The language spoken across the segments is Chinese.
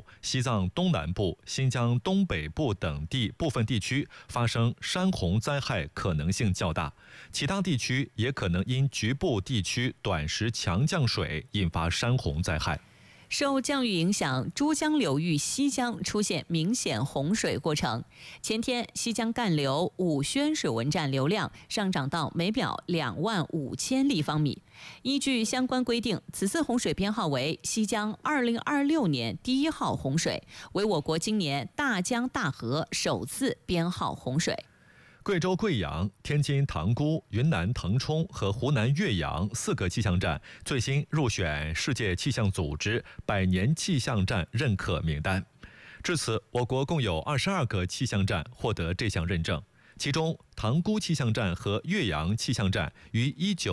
部、西藏东南部、新疆东北部等地部分地区发生山洪灾害可能性较大，其他地区也可能因局部地区短时强降水引发山洪灾害。 受降雨影响，珠江流域西江出现明显洪水过程。前天，西江干流武宣水文站流量上涨到每秒25000立方米。依据相关规定，此次洪水编号为西江2026年第1号洪水，为我国今年大江大河首次编号洪水。 贵州贵阳、天津塘沽、云南腾冲和湖南岳阳4个气象站最新入选世界气象组织100年气象站认可名单。至此，我国共有22个气象站获得这项认证，其中塘沽气象站和岳阳气象站于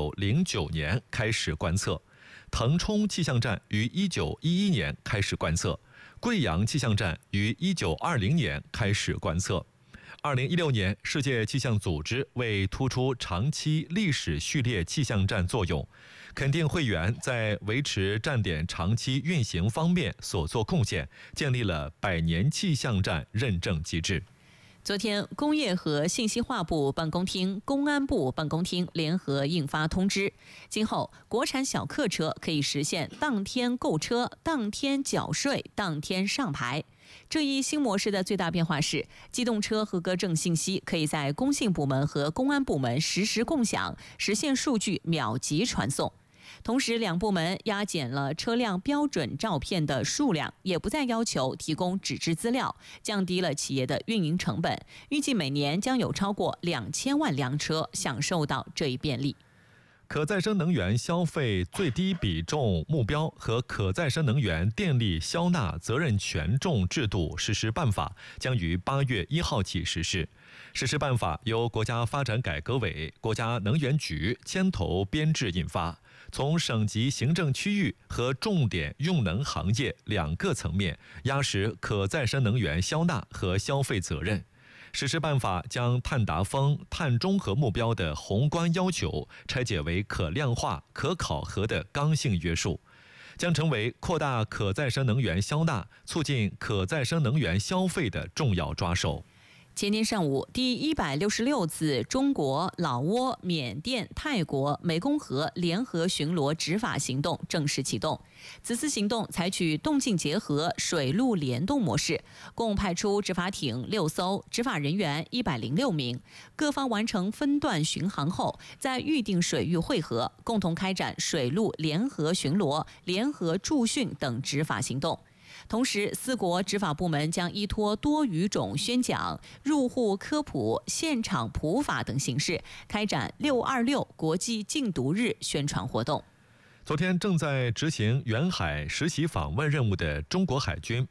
1909年开始观测，腾冲气象站于1911年开始观测，贵阳气象站于1920年开始观测。2016年，世界气象组织为突出长期历史序列气象站作用，肯定会员在维持站点长期运行方面所做贡献，建立了100年气象站认证机制。 昨天，工业和信息化部办公厅、公安部办公厅联合印发通知，今后国产小客车可以实现当天购车、当天缴税、当天上牌。这一新模式的最大变化是，机动车合格证信息可以在工信部门和公安部门实时共享，实现数据秒级传送。同时，两部门压减了车辆标准照片的数量，也不再要求提供纸质资料，降低了企业的运营成本。预计每年将有超过2000万辆车享受到这一便利。 可再生能源消费最低比重目标和可再生能源电力销纳责任权重制度实施办法将于8月1号起实施。实施办法由国家发展改革委、国家能源局牵头编制印发，从省级行政区域和重点用能行业2个层面压实可再生能源销纳和消费责任。实施办法将碳达峰、碳中和目标的宏观要求拆解为可量化、可考核的刚性约束，将成为扩大可再生能源销纳、促进可再生能源消费的重要抓手。 前天上午，第166次中国、老挝、缅甸、泰国、湄公河联合巡逻执法行动正式启动。此次行动采取动静结合、水陆联动模式，共派出执法艇6艘，执法人员106名。各方完成分段巡航后，在预定水域汇合，共同开展水陆联合巡逻、联合驻训等执法行动。同时，4国执法部门将依托多语种宣讲、入户科普、现场普法等形式，开展626国际禁毒日宣传活动。 昨天正在执行远海实习访问任务的中国海军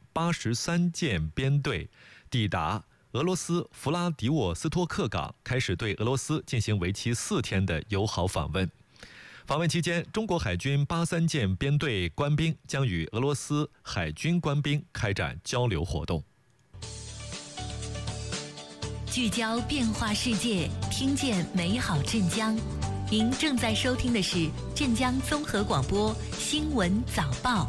83舰编队抵达俄罗斯弗拉迪沃斯托克港，开始对俄罗斯进行为期4天的友好访问。访问期间，中国海军83舰编队官兵将与俄罗斯海军官兵开展交流活动。 聚焦变化世界，听见美好镇江。您正在收听的是镇江综合广播新闻早报。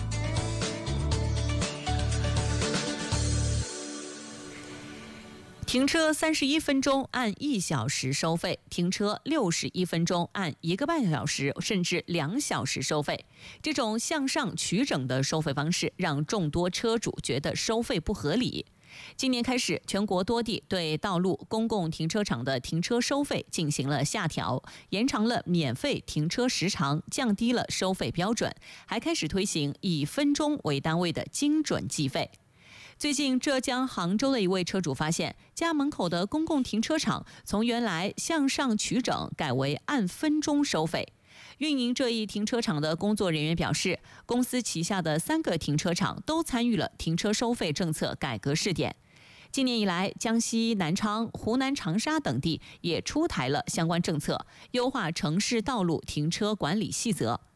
停车31分钟按1小时收费，停车61分钟按1个半小时甚至2小时收费。这种向上取整的收费方式让众多车主觉得收费不合理。今年开始，全国多地对道路、公共停车场的停车收费进行了下调，延长了免费停车时长，降低了收费标准，还开始推行以分钟为单位的精准计费。最近，浙江杭州的一位车主发现，家门口的公共停车场从原来向上取整改为按分钟收费。运营这一停车场的工作人员表示，公司旗下的3个停车场都参与了停车收费政策改革试点。今年以来，江西南昌、湖南长沙等地也出台了相关政策，优化城市道路停车管理细则。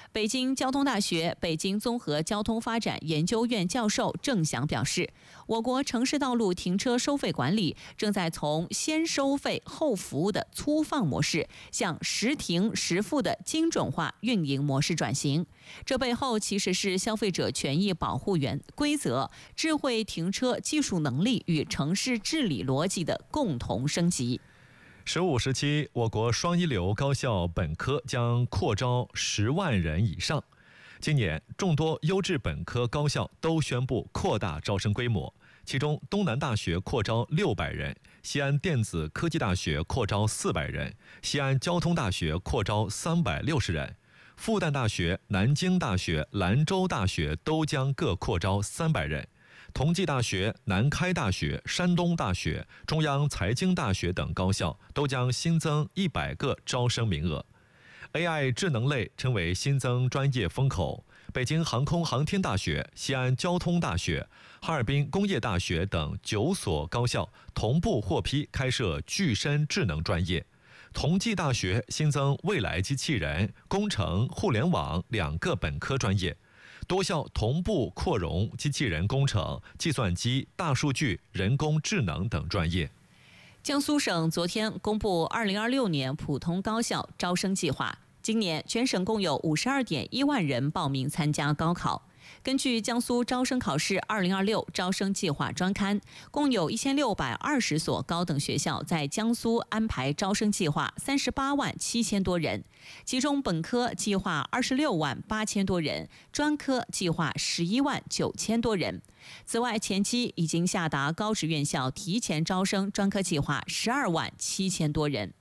北京交通大学北京综合交通发展研究院教授郑翔表示，我国城市道路停车收费管理正在从先收费后服务的粗放模式向实停实付的精准化运营模式转型。这背后其实是消费者权益保护原规则、智慧停车技术能力与城市治理逻辑的共同升级。 15、17，我国双一流高校本科将扩招10万人以上。今年，众多优质本科高校都宣布扩大招生规模，其中东南大学扩招600人，西安电子科技大学扩招400人，西安交通大学扩招360人，复旦大学、南京大学、兰州大学都将各扩招300人。同济大学、南开大学、山东大学、中央财经大学等高校都将新增100个招生名额。AI 智能类成为新增专业风口，北京航空航天大学、西安交通大学、哈尔滨工业大学等9所高校同步获批开设具身智能专业。同济大学新增未来机器人、工程、互联网2个本科专业。多校同步扩容机器人工程、计算机、大数据、人工智能等专业。 江苏省昨天公布2026年普通高校招生计划，今年全省共有52.1万人报名参加高考。根据江苏招生考试2026招生计划专刊，共有1620所高等学校在江苏安排招生计划38万7千多人，其中本科计划26万8千多人，专科计划11万9千多人。此外，前期已经下达高职院校提前招生专科计划12万7千多人。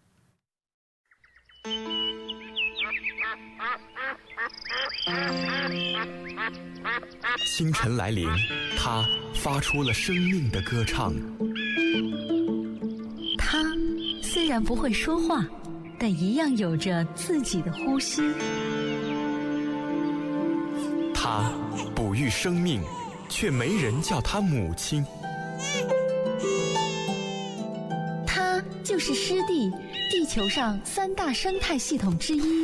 清晨来临，它发出了生命的歌唱。 它虽然不会说话，但一样有着自己的呼吸。 它哺育生命，却没人叫它母亲。 它就是湿地，地球上3大生态系统之一。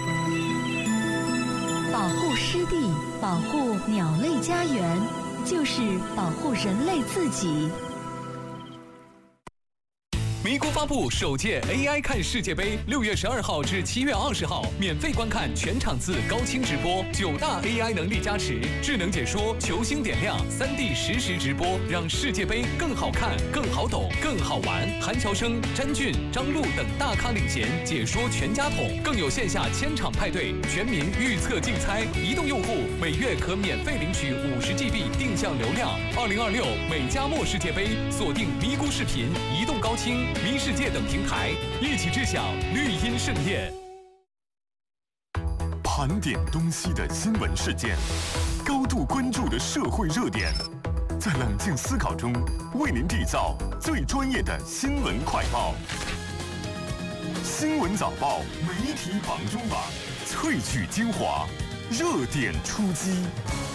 保护湿地，保护鸟类家园，就是保护人类自己。 咪咕发布首届 AI 看世界杯，6月12号至7月20号，免费观看全场次高清直播，9大 AI 能力加持，智能解说，球星点亮，3D 实时直播，让世界杯更好看、更好懂、更好玩。韩乔生、詹俊、张璐等大咖领衔，解说全家桶，更有线下千场派对，全民预测竞猜。移动用户每月可免费领取50GB 定向流量。2026美加墨世界杯，锁定咪咕视频、移动高清、咪世界等平台，一起致享绿茵盛宴。 盘点东西的新闻事件，高度关注的社会热点，在冷静思考中，为您缔造最专业的新闻快报。新闻早报媒体榜中榜，萃取精华，热点出击。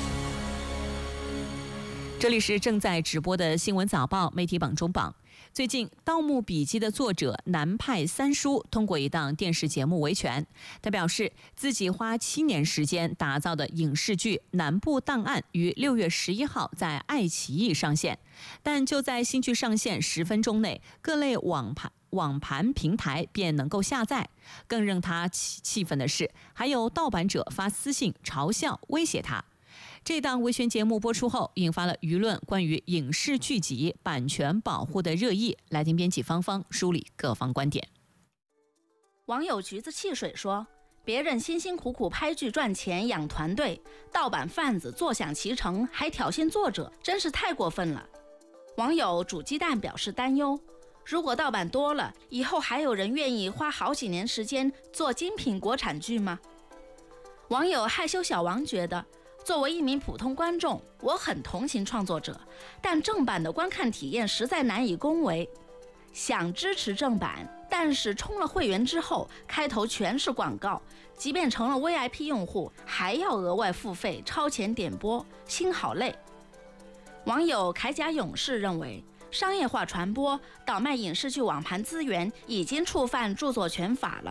这里是正在直播的新闻早报媒体榜中榜。最近，《盗墓笔记》的作者南派三叔通过一档电视节目维权。他表示，自己花7年时间打造的影视剧《南部档案》于6月11号在爱奇艺上线，但就在新剧上线10分钟内，各类网盘平台便能够下载。更让他气愤的是，还有盗版者发私信嘲笑、威胁他。这档维权节目播出后，引发了舆论关于影视剧集版权保护的热议。来听编辑芳芳梳理各方观点。 网友橘子汽水说：“别人辛辛苦苦拍剧赚钱养团队，盗版贩子坐享其成，还挑衅作者，真是太过分了。”网友煮鸡蛋表示担忧：如果盗版多了，以后还有人愿意花好几年时间做精品国产剧吗？网友害羞小王觉得，作为一名普通观众，我很同情创作者，但正版的观看体验实在难以恭维。想支持正版，但是充了会员之后，开头全是广告，即便成了 VIP 用户，还要额外付费超前点播，心好累。网友铠甲勇士认为，商业化传播、倒卖影视剧网盘资源已经触犯著作权法了。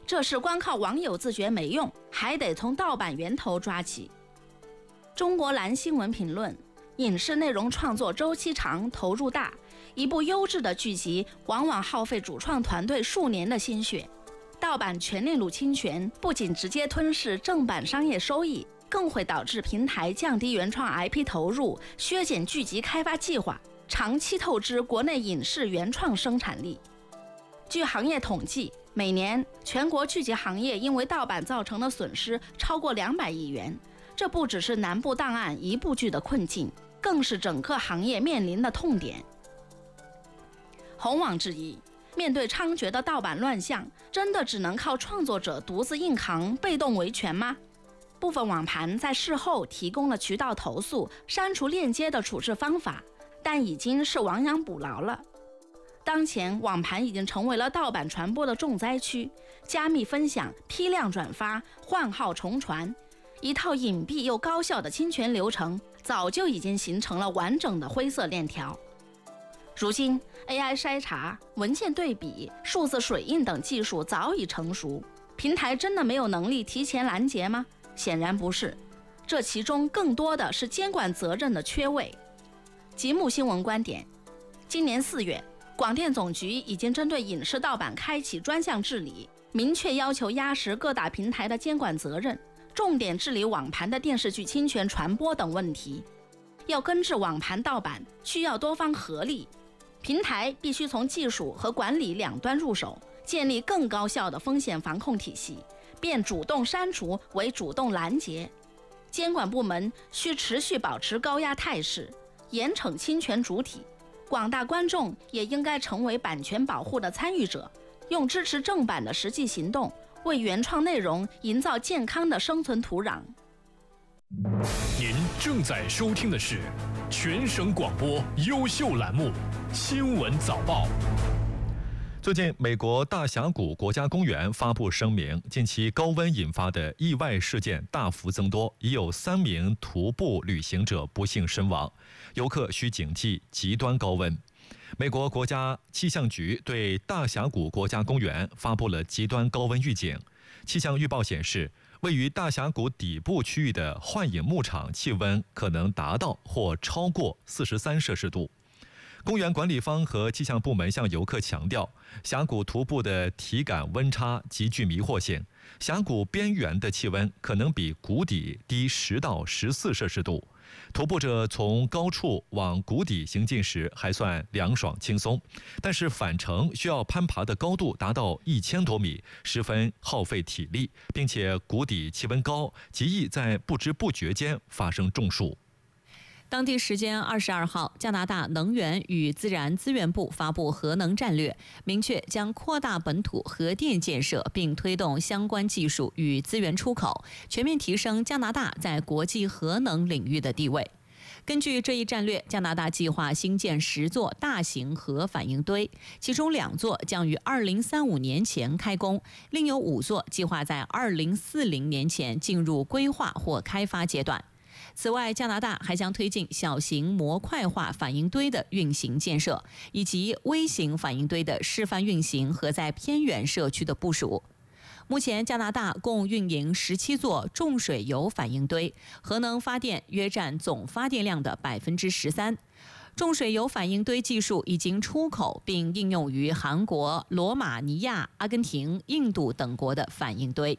这事光靠网友自觉没用，还得从盗版源头抓起。中国蓝新闻评论：影视内容创作周期长，投入大，一部优质的剧集往往耗费主创团队数年的心血。盗版权利路侵权不仅直接吞噬正版商业收益，更会导致平台降低原创 IP 投入，削减剧集开发计划，长期透支国内影视原创生产力。据行业统计，每年全国剧集行业因为盗版造成的损失超过200亿元。这不只是南部档案一部剧的困境，更是整个行业面临的痛点。红网质疑，面对猖獗的盗版乱象，真的只能靠创作者独自硬扛、被动维权吗？部分网盘在事后提供了渠道投诉、删除链接的处置方法，但已经是亡羊补牢了。当前网盘已经成为了盗版传播的重灾区，加密分享、批量转发、换号重传，一套隐蔽又高效的侵权流程早就已经形成了完整的灰色链条。如今 AI 筛查、文件对比、数字水印等技术早已成熟，平台真的没有能力提前拦截吗？显然不是，这其中更多的是监管责任的缺位。极目新闻观点：今年4月，广电总局已经针对影视盗版开启专项治理，明确要求压实各大平台的监管责任，重点治理网盘的电视剧侵权传播等问题。要根治网盘盗版，需要多方合力，平台必须从技术和管理两端入手，建立更高效的风险防控体系，变主动删除为主动拦截。监管部门需持续保持高压态势，严惩侵权主体。广大观众也应该成为版权保护的参与者，用支持正版的实际行动，为原创内容营造健康的生存土壤。 您正在收听的是全省广播优秀栏目《新闻早报》。 最近，美国大峡谷国家公园发布声明，近期高温引发的意外事件大幅增多，已有3名徒步旅行者不幸身亡，游客需谨记极端高温。美国国家气象局对大峡谷国家公园发布了极端高温预警。气象预报显示，位于大峡谷底部区域的幻影牧场气温可能达到或超过43摄氏度。公园管理方和气象部门向游客强调，峡谷徒步的体感温差极具迷惑性，峡谷边缘的气温可能比谷底低10到14摄氏度。徒步者从高处往谷底行进时还算凉爽轻松，但是返程需要攀爬的高度达到1000多米，十分耗费体力，并且谷底气温高，极易在不知不觉间发生中暑。 当地时间22号，加拿大能源与自然资源部发布核能战略，明确将扩大本土核电建设，并推动相关技术与资源出口，全面提升加拿大在国际核能领域的地位。根据这一战略，加拿大计划新建10座大型核反应堆，其中2座将于2035年前开工，另有5座计划在2040年前进入规划或开发阶段。此外，加拿大还将推进小型模块化反应堆的运行建设，以及微型反应堆的示范运行和在偏远社区的部署。目前，加拿大共运营17座重水铀反应堆，核能发电约占总发电量的13%。重水铀反应堆技术已经出口并应用于韩国、罗马尼亚、阿根廷、印度等国的反应堆。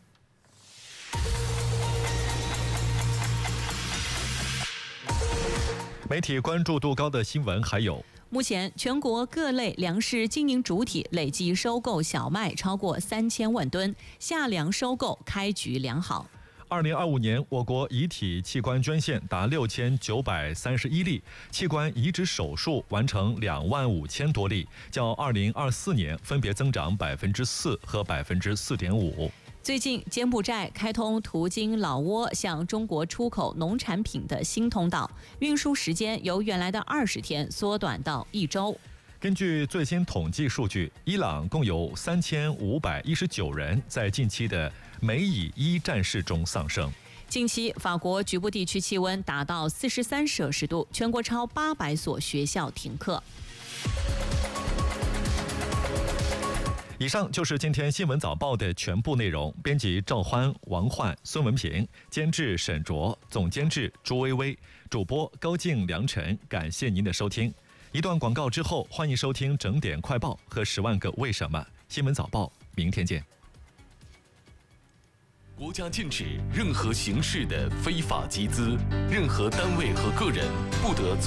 媒体关注度高的新闻还有： 目前，全国各类粮食经营主体累计收购小麦超过3000万吨，夏粮收购开局良好。 2025年，我国遗体器官捐献达6931例，器官移植手术完成25000多例，较2024年分别增长4%和4.5%。 最近，柬埔寨开通途经老挝向中国出口农产品的新通道，运输时间由原来的20天缩短到1周。 根据最新统计数据，伊朗共有3519人在近期的美以伊战事中丧生。 近期，法国局部地区气温达到43摄氏度，全国超800所学校停课。 以上就是今天新闻早报的全部内容。编辑赵欢、王焕、孙文平，监制沈卓，总监制朱薇薇，主播高静、梁晨。感谢您的收听。一段广告之后，欢迎收听整点快报和10万个为什么。新闻早报，明天见。 国家禁止任何形式的非法集资，任何单位和个人不得